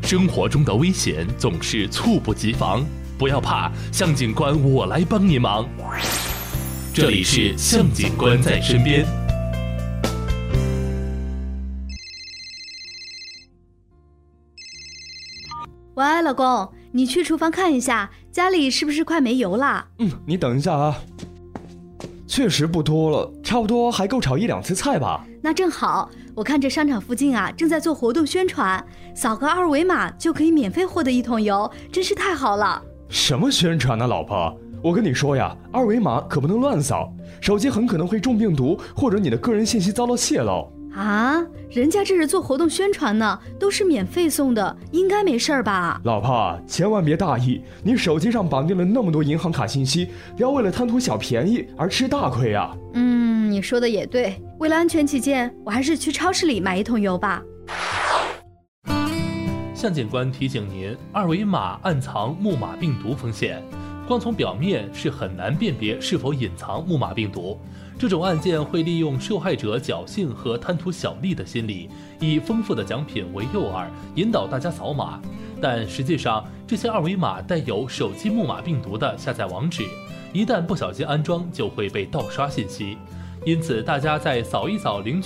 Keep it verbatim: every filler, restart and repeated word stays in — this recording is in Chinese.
生活中的危险总是猝不及防，不要怕，向警官我来帮你忙。这里是向警官在身边。 喂，老公，你去厨房看一下，家里是不是快没油啦？ 嗯，你等一下啊。确实不多了，差不多还够炒一两次菜吧。 那正好，我看这商场附近啊正在做活动宣传，扫个二维码就可以免费获得一桶油，真是太好了。 什么宣传呢，老婆？我跟你说呀，二维码可不能乱扫，手机很可能会中病毒，或者你的个人信息遭到泄露。 啊，人家这是做活动宣传呢，都是免费送的，应该没事吧？ 老婆，千万别大意，你手机上绑定了那么多银行卡信息，不要为了贪图小便宜而吃大亏啊。 嗯，你说的也对，为了安全起见，我还是去超市里买一桶油吧。 向警官提醒您，二维码暗藏木马病毒风险，光从表面是很难辨别是否隐藏木马病毒。这种案件会利用受害者侥幸和贪图小利的心理，以丰富的奖品为诱饵，引导大家扫码。但实际上，这些二维码带有手机木马病毒的下载网址，一旦不小心安装，就会被盗刷信息。因此，大家在扫一扫领取